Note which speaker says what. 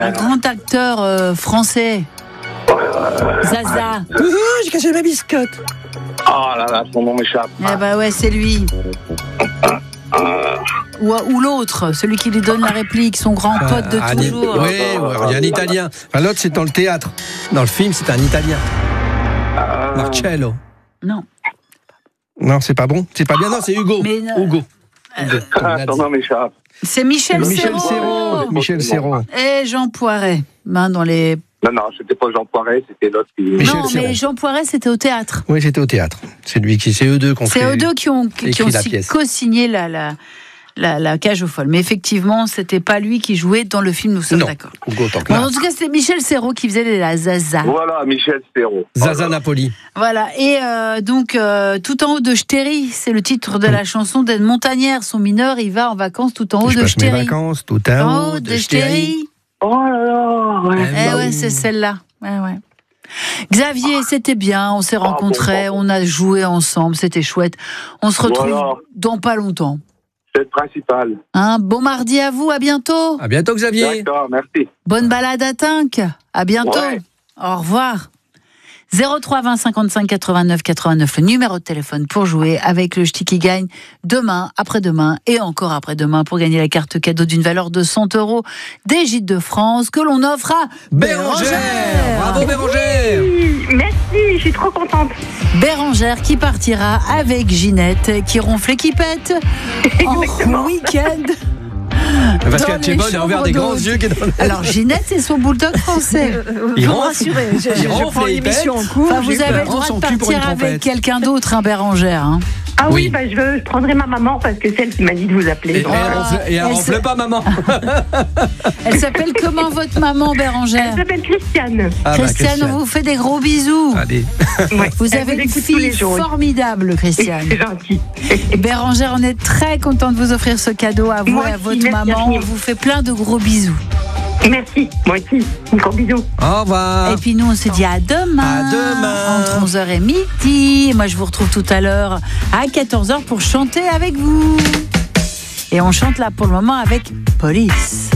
Speaker 1: Un grand acteur français. Zaza.
Speaker 2: J'ai caché ma biscotte.
Speaker 3: Oh là là, son nom m'échappe.
Speaker 1: Eh ben ouais, c'est lui. Ou l'autre, celui qui lui donne la réplique, son grand pote de toujours.
Speaker 2: Oui, il y a un Italien. Enfin, l'autre, c'est dans le théâtre. Dans le film, c'est un Italien. Marcello.
Speaker 1: Non.
Speaker 2: Non, c'est pas bon. C'est pas bien. Non, c'est Hugo.
Speaker 1: Mais,
Speaker 2: Hugo.
Speaker 3: Son nom m'échappe.
Speaker 1: C'est Michel Serrault.
Speaker 2: Michel Serrault.
Speaker 1: Et Jean Poiret. Dans les...
Speaker 3: Non, c'était pas Jean Poiret, c'était l'autre qui...
Speaker 1: Non, mais Jean Poiret, c'était au théâtre.
Speaker 2: Oui, c'était au théâtre. C'est eux deux qui ont
Speaker 1: co-signé la Cage aux folles. Mais effectivement, c'était pas lui qui jouait dans le film, nous sommes d'accord. En tout cas, c'était Michel Serrault qui faisait la Zaza.
Speaker 3: Voilà, Michel Serrault.
Speaker 2: Zaza Napoli.
Speaker 1: Voilà, et donc, tout en haut de Stéry, c'est le titre de la chanson d'Ed Montagnère. Son mineur, il va en vacances tout en haut de Stéry.
Speaker 2: Mes vacances tout en haut de Stéry.
Speaker 3: Oh là là,
Speaker 1: ouais, c'est celle-là. Ouais. Xavier, c'était bien, on s'est rencontrés, on a joué ensemble, c'était chouette. On se retrouve dans pas longtemps.
Speaker 3: C'est le principal.
Speaker 1: Bon mardi à vous, à bientôt.
Speaker 2: À bientôt, Xavier.
Speaker 3: D'accord, merci.
Speaker 1: Bonne balade à Tinc, à bientôt.
Speaker 3: Ouais.
Speaker 1: Au revoir. 03 20 55 89 89, le numéro de téléphone pour jouer avec le ch'ti qui gagne demain, après-demain et encore après-demain pour gagner la carte cadeau d'une valeur de 100 € des Gîtes de France que l'on offre à Bérangère.
Speaker 2: Bravo Bérangère.
Speaker 4: Merci, je suis trop contente.
Speaker 1: Bérangère qui partira avec Ginette qui ronfle et qui pète en week-end.
Speaker 2: Parce qu'elle est bonne, elle a ouvert des grands yeux.
Speaker 1: Alors Ginette, c'est son bulldog français.
Speaker 2: Il
Speaker 4: vous rassurez, je prends l'émission en cours.
Speaker 1: Vous avez le droit de partir avec quelqu'un d'autre, Bérangère.
Speaker 4: Ah oui, je prendrai ma maman parce que c'est elle qui m'a dit de vous appeler.
Speaker 2: Et elle ronfle pas, maman.
Speaker 1: Elle s'appelle comment votre maman, Bérangère?
Speaker 4: Elle s'appelle Christiane.
Speaker 1: Christiane, on vous fait des gros bisous.
Speaker 2: Allez.
Speaker 1: Vous avez une fille formidable, Christiane.
Speaker 4: C'est gentil.
Speaker 1: Bérangère, on est très content de vous offrir ce cadeau à vous et à votre maman. On vous fait plein de gros bisous.
Speaker 4: Merci, moi aussi. Un gros bisou.
Speaker 2: Au revoir.
Speaker 1: Et puis nous, on se dit à demain.
Speaker 2: À demain.
Speaker 1: Entre 11h et midi. Moi, je vous retrouve tout à l'heure à 14h pour chanter avec vous. Et on chante là pour le moment avec Police.